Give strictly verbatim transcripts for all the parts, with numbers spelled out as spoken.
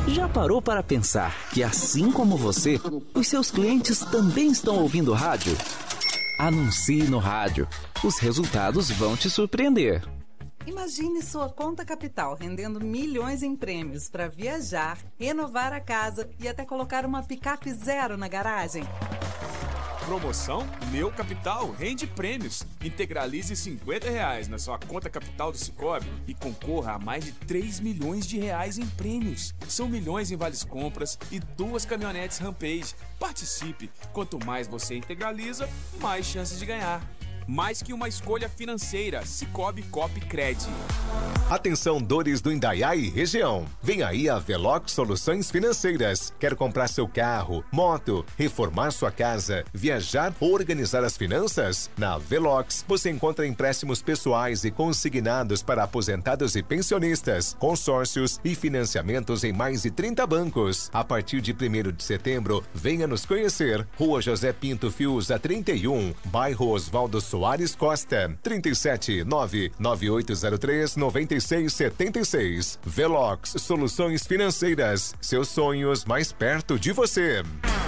Já parou para pensar que, assim como você, os seus clientes também estão ouvindo rádio? Anuncie no rádio. Os resultados vão te surpreender. Imagine sua conta capital rendendo milhões em prêmios para viajar, renovar a casa e até colocar uma picape zero na garagem. Promoção Meu Capital rende prêmios. Integralize cinquenta reais na sua conta capital do Sicoob e concorra a mais de três milhões de reais em prêmios. São milhões em vales compras e duas caminhonetes Rampage. Participe. Quanto mais você integraliza, mais chances de ganhar. Mais que uma escolha financeira, Sicoob Coop Cred. Atenção, dores do Indaiá e região. Vem aí a Velox Soluções Financeiras. Quer comprar seu carro, moto, reformar sua casa, viajar ou organizar as finanças? Na Velox você encontra empréstimos pessoais e consignados para aposentados e pensionistas, consórcios e financiamentos em mais de trinta bancos. A partir de primeiro de setembro, venha nos conhecer. Rua José Pinto Fiuza trinta e um, bairro Oswaldo Soares Costa, trinta e sete, nove nove oito zero três, nove seis sete seis. Velox Soluções Financeiras. Seus sonhos mais perto de você.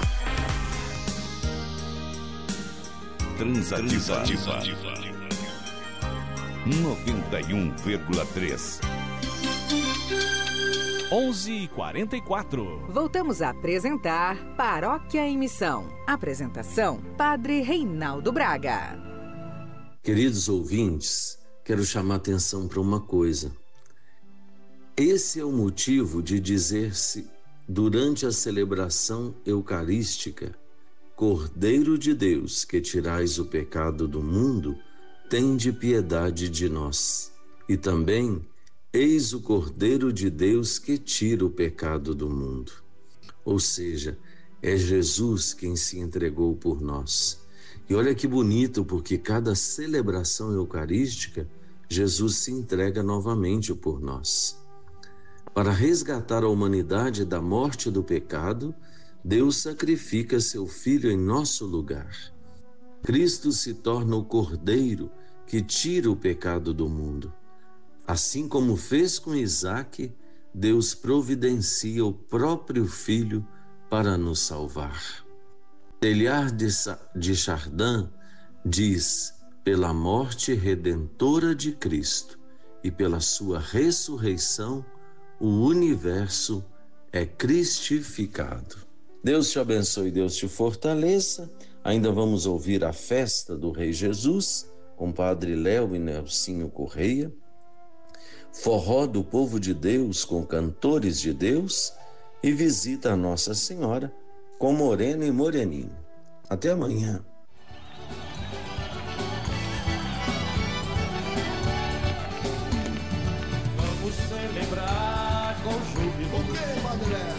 Transativa. noventa e um vírgula três. onze e quarenta e quatro. Voltamos a apresentar Paróquia em Missão. Apresentação: Padre Reinaldo Braga. Queridos ouvintes, quero chamar atenção para uma coisa. Esse é o motivo de dizer-se, durante a celebração eucarística, Cordeiro de Deus, que tirais o pecado do mundo, tende piedade de nós. E também, eis o Cordeiro de Deus que tira o pecado do mundo. Ou seja, é Jesus quem se entregou por nós. E olha que bonito, porque cada celebração eucarística, Jesus se entrega novamente por nós. Para resgatar a humanidade da morte do pecado, Deus sacrifica seu Filho em nosso lugar. Cristo se torna o Cordeiro que tira o pecado do mundo. Assim como fez com Isaque, Deus providencia o próprio Filho para nos salvar. Teilhard de Chardin diz: pela morte redentora de Cristo e pela sua ressurreição, o universo é cristificado. Deus te abençoe, Deus te fortaleça. Ainda vamos ouvir a festa do Rei Jesus, com Padre Léo e Nelsinho Correia. Forró do povo de Deus com cantores de Deus e visita a Nossa Senhora com Morena e Moreninho. Até amanhã.